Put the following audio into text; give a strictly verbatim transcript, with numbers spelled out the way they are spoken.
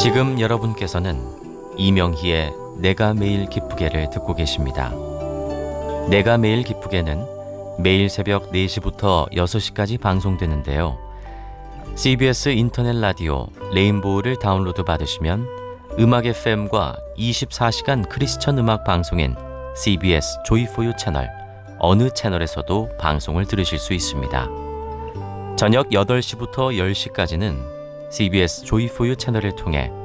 지금 여러분께서는 이명희의 내가 매일 기쁘게를 듣고 계십니다. 내가 매일 기쁘게는 매일 새벽 네 시부터 여섯 시까지 방송되는데요. 씨비에스 인터넷 라디오 레인보우를 다운로드 받으시면 음악 에프엠과 이십사 시간 크리스천 음악 방송인 씨비에스 조이포유 채널 어느 채널에서도 방송을 들으실 수 있습니다. 저녁 여덟 시부터 열 시까지는 씨비에스 조이포유 채널을 통해